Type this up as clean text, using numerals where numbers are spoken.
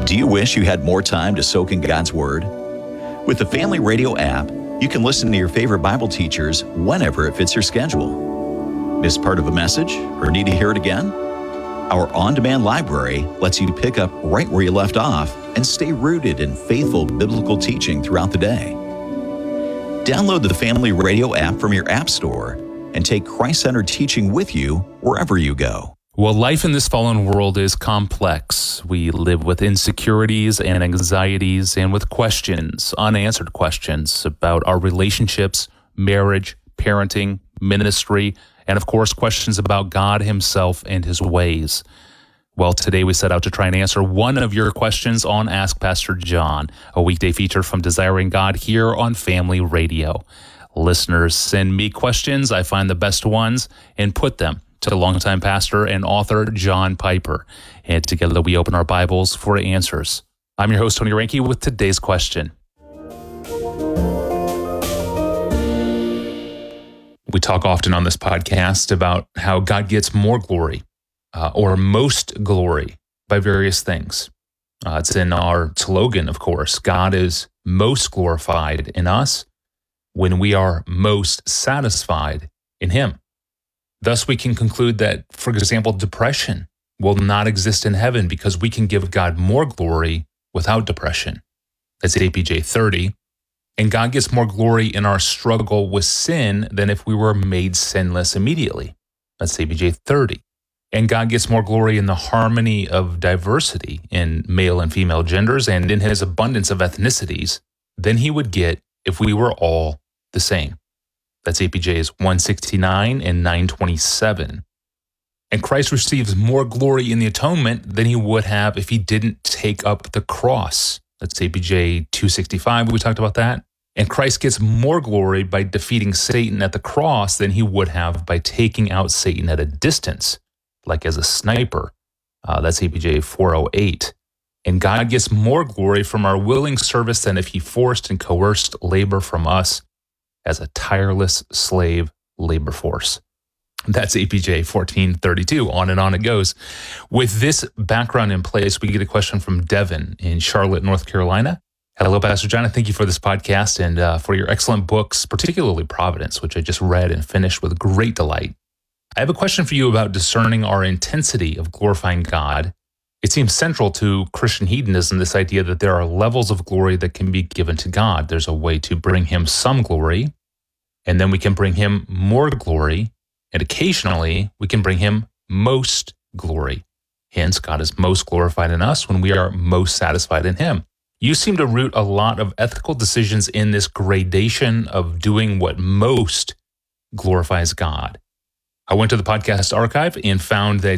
Do you wish you had more time to soak in God's Word? With the Family Radio app, you can listen to your favorite Bible teachers whenever it fits your schedule. Miss part of a message or need to hear it again? Our on-demand library lets you pick up right where you left off and stay rooted in faithful biblical teaching throughout the day. Download the Family Radio app from your app store and take Christ-centered teaching with you wherever you go. Well, life in this fallen world is complex. We live with insecurities and anxieties and with questions, unanswered questions about our relationships, marriage, parenting, ministry, and of course, questions about God Himself and His ways. Well, today we set out to try and answer one of your questions on Ask Pastor John, a weekday feature from Desiring God here on Family Radio. Listeners send me questions, I find the best ones, and put them to longtime pastor and author John Piper. And together we open our Bibles for answers. I'm your host, Tony Reinke, with today's question. We talk often on this podcast about how God gets more glory, or most glory, by various things. It's in our slogan, of course. God is most glorified in us when we are most satisfied in Him. Thus, we can conclude that, for example, depression will not exist in heaven because we can give God more glory without depression. That's APJ 30. And God gets more glory in our struggle with sin than if we were made sinless immediately. That's APJ 30. And God gets more glory in the harmony of diversity in male and female genders and in His abundance of ethnicities than He would get if we were all the same. That's APJs 169 and 927. And Christ receives more glory in the atonement than He would have if He didn't take up the cross. That's APJ 265, we talked about that. And Christ gets more glory by defeating Satan at the cross than He would have by taking out Satan at a distance, like as a sniper. That's APJ 408. And God gets more glory from our willing service than if He forced and coerced labor from us as a tireless slave labor force. That's APJ 1432. On and on it goes. With this background in place, we get a question from Devin in Charlotte, North Carolina. Hello, Pastor John. Thank you for this podcast and for your excellent books, particularly Providence, which I just read and finished with great delight. I have a question for you about discerning our intensity of glorifying God. It seems central to Christian hedonism, this idea that there are levels of glory that can be given to God. There's a way to bring Him some glory, and then we can bring Him more glory, and occasionally we can bring Him most glory. Hence, God is most glorified in us when we are most satisfied in Him. You seem to root a lot of ethical decisions in this gradation of doing what most glorifies God. I went to the podcast archive and found that